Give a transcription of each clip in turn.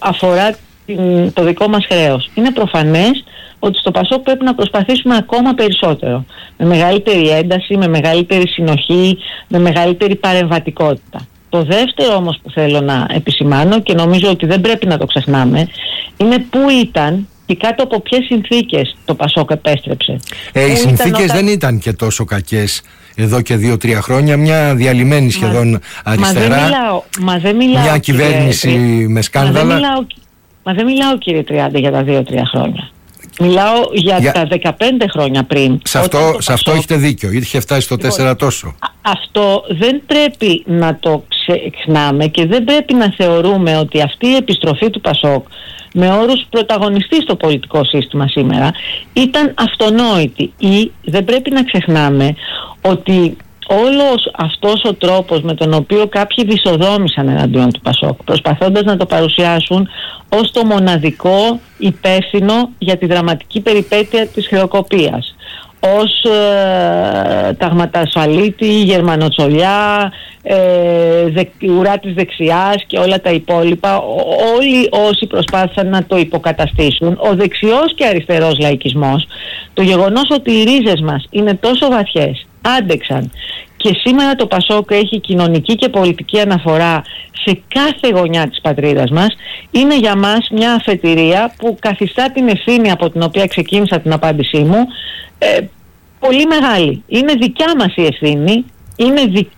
αφορά το δικό μας χρέος. Είναι προφανές ότι στο ΠΑΣΟΚ πρέπει να προσπαθήσουμε ακόμα περισσότερο, με μεγαλύτερη ένταση, με μεγαλύτερη συνοχή, με μεγαλύτερη παρεμβατικότητα. Το δεύτερο όμως που θέλω να επισημάνω, και νομίζω ότι δεν πρέπει να το ξεχνάμε, είναι πού ήταν και κάτω από ποιες συνθήκες το ΠΑΣΟΚ επέστρεψε. Οι συνθήκες δεν ήταν και τόσο κακές εδώ και 2-3 χρόνια, μια διαλυμένη σχεδόν αριστερά, δεν μιλάω, μια κυβέρνηση με σκάνδαλα. Μα δεν μιλάω, κύριε Τριάντα, για τα 2-3 χρόνια. Μιλάω για τα 15 χρόνια πριν. Σε αυτό έχετε δίκιο. Είχε φτάσει στο 4 τόσο. Αυτό δεν πρέπει να το ξεχνάμε και δεν πρέπει να θεωρούμε ότι αυτή η επιστροφή του ΠΑΣΟΚ με όρους πρωταγωνιστή στο πολιτικό σύστημα σήμερα ήταν αυτονόητη, ή δεν πρέπει να ξεχνάμε ότι όλος αυτός ο τρόπος με τον οποίο κάποιοι δυσοδόμησαν εναντίον του ΠΑΣΟΚ, προσπαθώντας να το παρουσιάσουν ως το μοναδικό υπεύθυνο για τη δραματική περιπέτεια της χρεοκοπίας, ως ταγματασφαλίτη, γερμανοτσολιά, ουρά της δεξιάς και όλα τα υπόλοιπα, όλοι όσοι προσπάθησαν να το υποκαταστήσουν, ο δεξιός και αριστερός λαϊκισμός, το γεγονός ότι οι ρίζες μας είναι τόσο βαθιές, άντεξαν, και σήμερα το ΠΑΣΟΚ έχει κοινωνική και πολιτική αναφορά σε κάθε γωνιά της πατρίδας μας, είναι για μας μια αφετηρία που καθιστά την ευθύνη από την οποία ξεκίνησα την απάντησή μου πολύ μεγάλη. Είναι δικιά μας η ευθύνη, είναι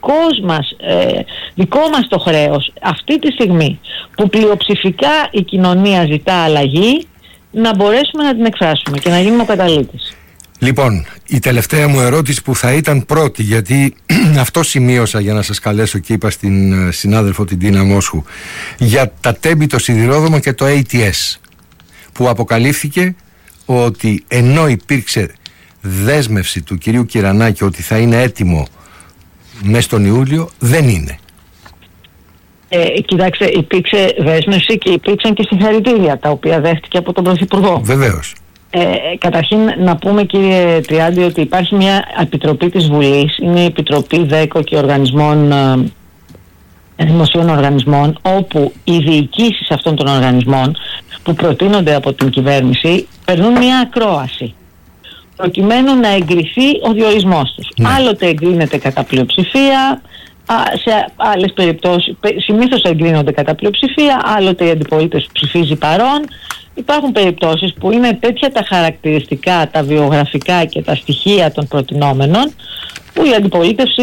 δικό μας το χρέος αυτή τη στιγμή που πλειοψηφικά η κοινωνία ζητά αλλαγή, να μπορέσουμε να την εκφράσουμε και να γίνουμε ο καταλήτης. Λοιπόν, η τελευταία μου ερώτηση, που θα ήταν πρώτη, γιατί αυτό σημείωσα για να σας καλέσω και είπα στην συνάδελφο την Τίνα Μόσχου, για τα τέμπη, το σιδηρόδρομο και το ATS, που αποκαλύφθηκε ότι ενώ υπήρξε δέσμευση του κυρίου Κυρανάκη ότι θα είναι έτοιμο μέσα στον Ιούλιο, δεν είναι. Κοιτάξτε, υπήρξε δέσμευση και υπήρξαν και συγχαρητήρια τα οποία δέχτηκε από τον Πρωθυπουργό. Βεβαίως. Καταρχήν να πούμε, κύριε Τριάντη, ότι υπάρχει μια επιτροπή της Βουλής, είναι η Επιτροπή ΔΕΚΟ και δημοσίων οργανισμών, όπου οι διοικήσεις αυτών των οργανισμών που προτείνονται από την κυβέρνηση περνούν μια ακρόαση προκειμένου να εγκριθεί ο διορισμός τους. Άλλοτε εγκρίνεται κατά πλειοψηφία, σε άλλες περιπτώσεις συνήθως εγκρίνονται κατά πλειοψηφία, άλλοτε η αντιπολίτευση ψηφίζει παρόν. Υπάρχουν περιπτώσεις που είναι τέτοια τα χαρακτηριστικά, τα βιογραφικά και τα στοιχεία των προτινόμενων, που η αντιπολίτευση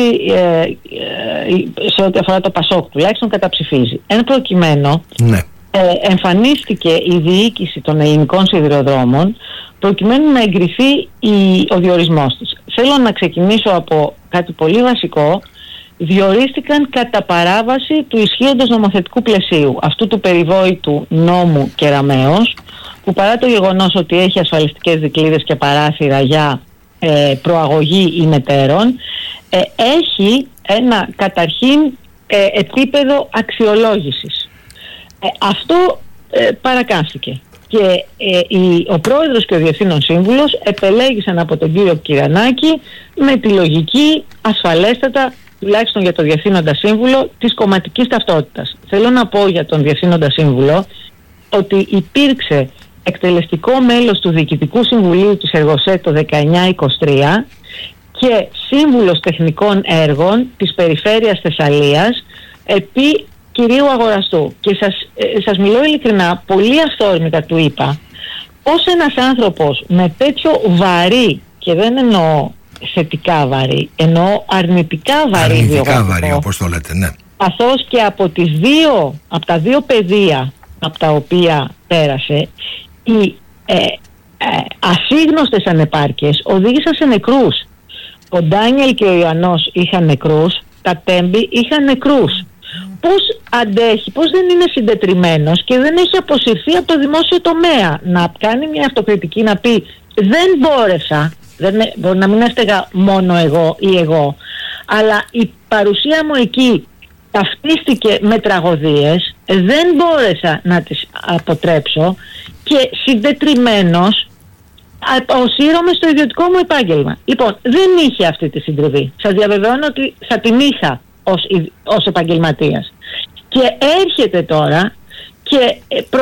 σε ό,τι αφορά το ΠΑΣΟΚ τουλάχιστον καταψηφίζει. Εν προκειμένου, εμφανίστηκε η διοίκηση των ελληνικών σιδηροδρόμων προκειμένου να εγκριθεί ο διορισμός της. Θέλω να ξεκινήσω από κάτι πολύ βασικό. Διορίστηκαν κατά παράβαση του ισχύοντος νομοθετικού πλαισίου, αυτού του περιβόητου νόμου Κεραμέως, που παρά το γεγονός ότι έχει ασφαλιστικές δικλείδες και παράθυρα για προαγωγή ημετέρων, έχει ένα καταρχήν επίπεδο αξιολόγησης. Αυτό παρακάμφθηκε και ο πρόεδρος και ο διευθύνων σύμβουλος επελέγησαν από τον κύριο Κυρανάκη με τη λογική ασφαλέστατα, τουλάχιστον για το διευθύνοντα σύμβουλο, της κομματικής ταυτότητας. Θέλω να πω για τον διευθύνοντα σύμβουλο ότι υπήρξε εκτελεστικό μέλος του Διοικητικού Συμβουλίου της Εργοσέ το 19-23 και σύμβουλος τεχνικών έργων της Περιφέρειας Θεσσαλίας επί κυρίου Αγοραστού. Και σας μιλώ ειλικρινά, πολύ αυθόρμητα του είπα, ως ένας άνθρωπος με τέτοιο βαρύ, και δεν εννοώ θετικά βαρύ, εννοώ αρνητικά βαρύ βιογραφικό, όπως το λέτε, ναι. καθώς και από τα δύο πεδία από τα οποία πέρασε, οι ασύγνωστες ανεπάρκειες οδήγησαν σε νεκρούς. Ο Ντάνιελ και ο Ιωαννός είχαν νεκρούς, τα τέμπη είχαν νεκρούς. Πώς αντέχει, πώς δεν είναι συντετριμμένος και δεν έχει αποσυρθεί από το δημόσιο τομέα να κάνει μια αυτοκριτική, να πει δεν μπόρεσα, μπορεί να μην έφταιγα μόνο εγώ, αλλά η παρουσία μου εκεί ταυτίστηκε με τραγωδίες, δεν μπόρεσα να τις αποτρέψω και συντετριμμένος αποσύρωμαι στο ιδιωτικό μου επάγγελμα. Λοιπόν, δεν είχε αυτή τη συντριβή. Σας διαβεβαιώνω ότι θα την είχα ως επαγγελματίας. Και έρχεται τώρα και